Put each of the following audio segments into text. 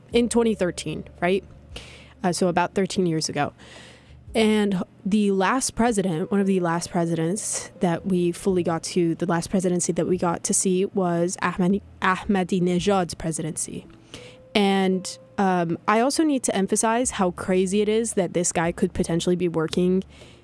in 2013, right? So about 13 years ago. And the last president, one of the last presidents that we fully got to, the last presidency that we got to see was Ahmadinejad's presidency. And I also need to emphasize how crazy it is that this guy could potentially be working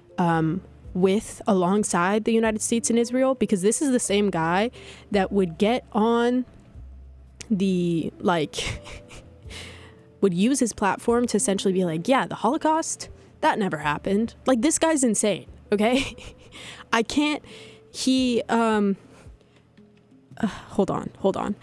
alongside the United States and Israel, because this is the same guy that would get on the, would use his platform to essentially be like, yeah, the Holocaust, that never happened. Like, this guy's insane, okay? I can't, hold on.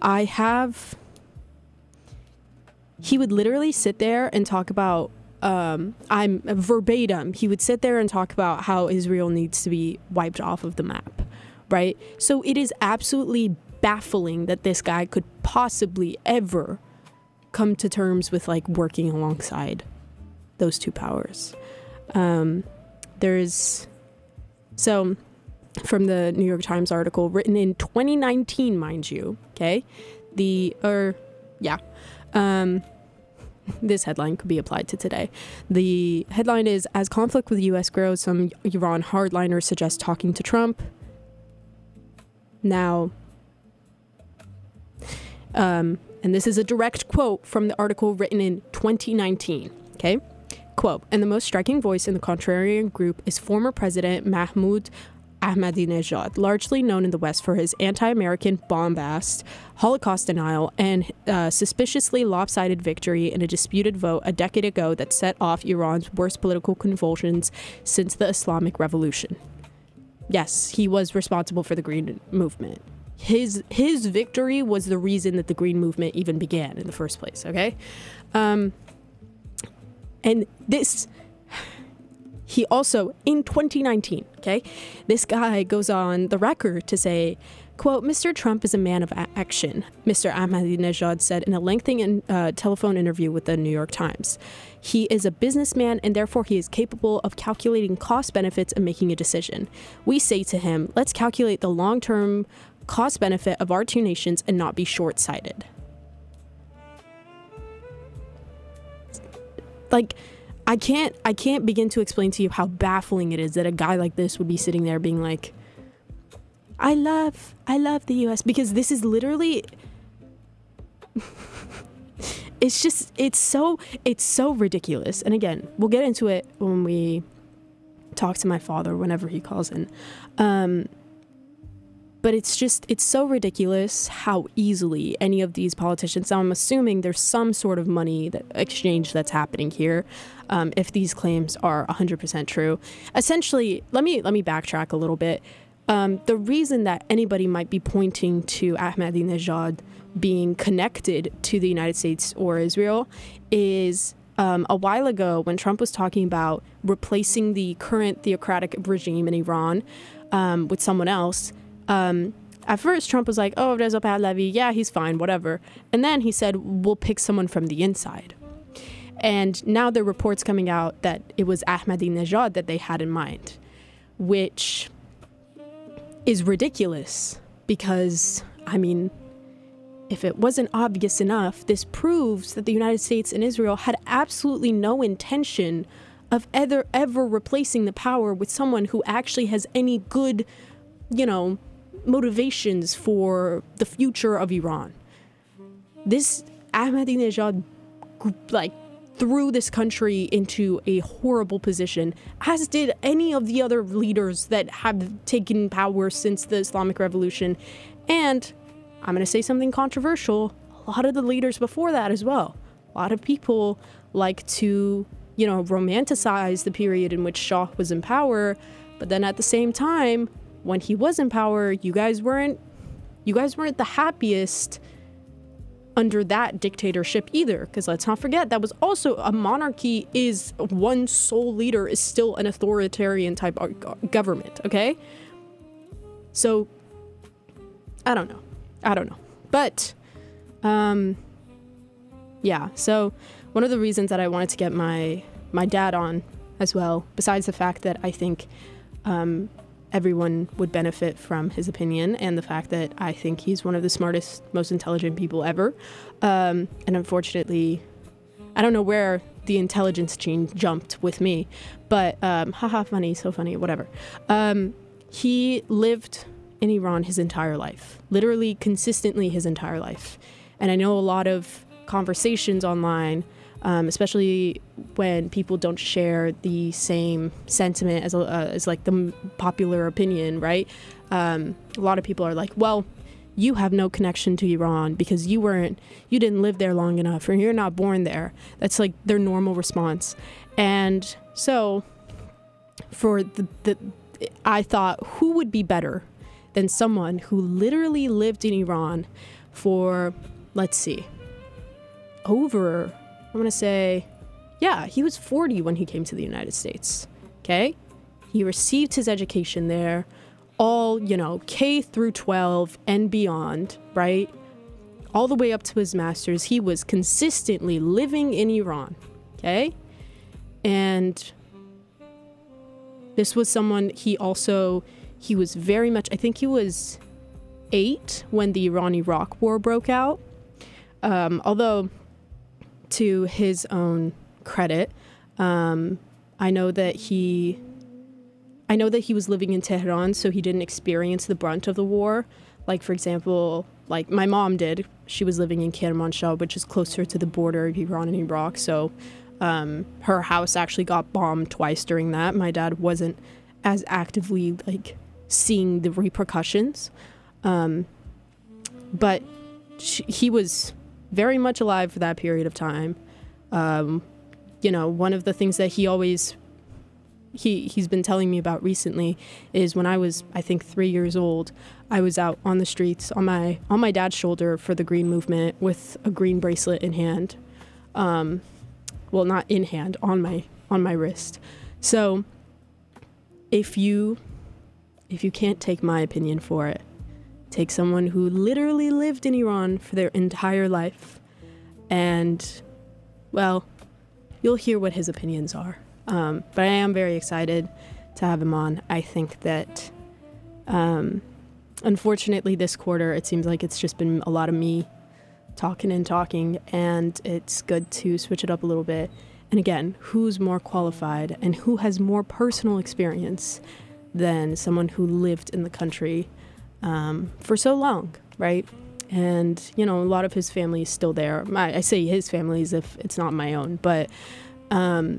He would literally sit there and talk about, I'm verbatim, he would sit there and talk about how Israel needs to be wiped off of the map, right? So it is absolutely baffling that this guy could possibly ever come to terms with working alongside those two powers. From the New York Times article written in 2019, mind you, okay? This headline could be applied to today. The headline is, as conflict with the U.S. grows, some Iran hardliners suggest talking to Trump. Now, and this is a direct quote from the article written in 2019, okay? Quote, and the most striking voice in the contrarian group is former President Mahmoud Ahmadinejad, largely known in the West for his anti-American bombast, Holocaust denial, and suspiciously lopsided victory in a disputed vote a decade ago that set off Iran's worst political convulsions since the Islamic Revolution. Yes, he was responsible for the Green Movement. His victory was the reason that the Green Movement even began in the first place, okay? And this, he also, in 2019, okay, this guy goes on the record to say, quote, Mr. Trump is a man of action, Mr. Ahmadinejad said in a lengthy telephone interview with the New York Times. He is a businessman and therefore he is capable of calculating cost benefits and making a decision. We say to him, let's calculate the long-term cost benefit of our two nations and not be short-sighted. I can't begin to explain to you how baffling it is that a guy like this would be sitting there being like, I love the US, because this is literally it's so ridiculous. And again, we'll get into it when we talk to my father whenever he calls in. But it's so ridiculous how easily any of these politicians, now I'm assuming there's some sort of money exchange that's happening here, if these claims are 100% true. Essentially, let me backtrack a little bit. The reason that anybody might be pointing to Ahmadinejad being connected to the United States or Israel is a while ago when Trump was talking about replacing the current theocratic regime in Iran with someone else. At first, Trump was like, oh, Reza Pahlavi, yeah, he's fine, whatever. And then he said, we'll pick someone from the inside. And now there are reports coming out that it was Ahmadinejad that they had in mind, which is ridiculous because, I mean, if it wasn't obvious enough, this proves that the United States and Israel had absolutely no intention of ever replacing the power with someone who actually has any good, motivations for the future of Iran. This Ahmadinejad, threw this country into a horrible position, as did any of the other leaders that have taken power since the Islamic Revolution. And I'm going to say something controversial. A lot of the leaders before that as well. A lot of people like to, romanticize the period in which Shah was in power. But then at the same time, when he was in power, you guys weren't the happiest under that dictatorship either, because let's not forget that was also a monarchy. Is one sole leader is still an authoritarian type of government, okay? So I don't know, but yeah, so one of the reasons that I wanted to get my dad on as well, besides the fact that I think everyone would benefit from his opinion and the fact that I think he's one of the smartest, most intelligent people ever. And unfortunately, I don't know where the intelligence gene jumped with me, but haha, funny, so funny, whatever. He lived in Iran his entire life, literally consistently his entire life. And I know a lot of conversations online, especially when people don't share the same sentiment as like the popular opinion, right? A lot of people are like, well, you have no connection to Iran because you didn't live there long enough, or you're not born there. That's like their normal response. And so I thought, who would be better than someone who literally lived in Iran for, let's see, over, I want to say, yeah, he was 40 when he came to the United States, okay? He received his education there, all, K through 12 and beyond, right? All the way up to his master's. He was consistently living in Iran, okay? And this was someone, he was very much, I think he was 8 when the Iran-Iraq war broke out. Although, to his own credit, I know that he was living in Tehran, so he didn't experience the brunt of the war. Like, for example, like my mom did. She was living in Kermanshah, which is closer to the border of Iran and Iraq. So her house actually got bombed twice during that. My dad wasn't as actively like seeing the repercussions. But he was very much alive for that period of time. One of the things that he's been telling me about recently is when I was, I think, 3 years old, I was out on the streets on my dad's shoulder for the green movement with a green bracelet in hand. Well, not in hand, on my wrist. So if you can't take my opinion for it, take someone who literally lived in Iran for their entire life, and, well, you'll hear what his opinions are. But I am very excited to have him on. I think that, unfortunately, this quarter, it seems like it's just been a lot of me talking, and it's good to switch it up a little bit. And again, who's more qualified and who has more personal experience than someone who lived in the country for so long, right? And, a lot of his family is still there. I say his family as if it's not my own, but we're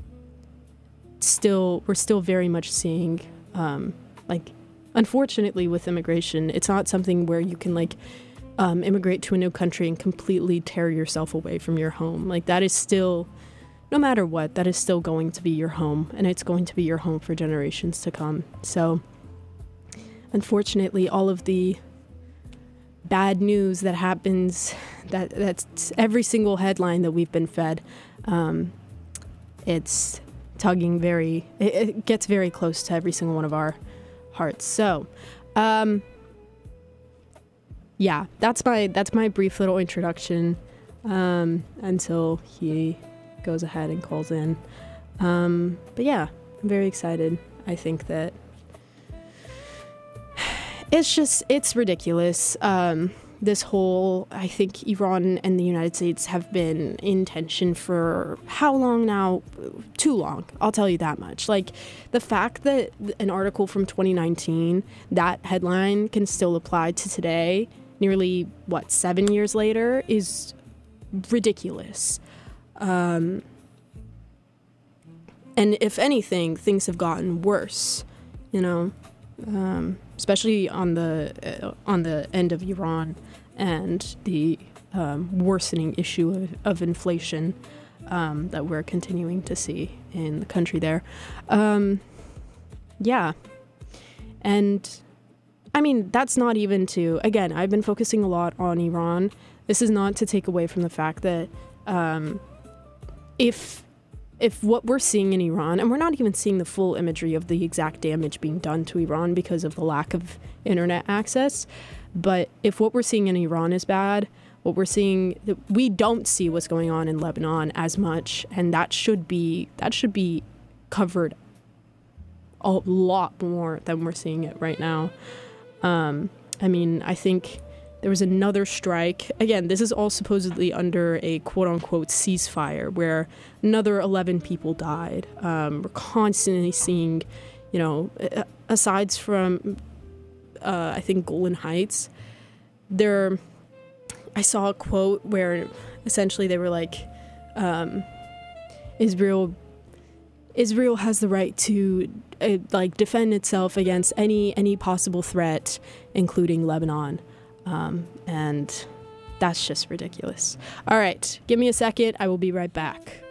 still very much seeing, unfortunately with immigration, it's not something where you can immigrate to a new country and completely tear yourself away from your home. Like, that is still, no matter what, that is still going to be your home, and it's going to be your home for generations to come. So unfortunately, all of the bad news that happens, that's every single headline that we've been fed, it's tugging it gets very close to every single one of our hearts. So yeah, that's my brief little introduction until he goes ahead and calls in. But yeah, I'm very excited. I think that it's ridiculous. This whole, I think Iran and the United States have been in tension for how long now? Too long. I'll tell you that much. Like, the fact that an article from 2019, that headline can still apply to today, nearly, 7 years later, is ridiculous. And if anything, things have gotten worse, especially on the end of Iran and the worsening issue of inflation that we're continuing to see in the country there. Yeah. And I mean, that's not even to, again, I've been focusing a lot on Iran. This is not to take away from the fact that if what we're seeing in Iran, and we're not even seeing the full imagery of the exact damage being done to Iran because of the lack of internet access, but if what we're seeing in Iran is bad, what we're seeing, we don't see what's going on in Lebanon as much, and that should be covered a lot more than we're seeing it right now. I mean, I think there was another strike. Again, this is all supposedly under a quote-unquote ceasefire where another 11 people died. We're constantly seeing, you know, aside from, I think, Golan Heights, I saw a quote where essentially they were like, Israel has the right to defend itself against any possible threat, including Lebanon. And that's just ridiculous. All right, give me a second. I will be right back.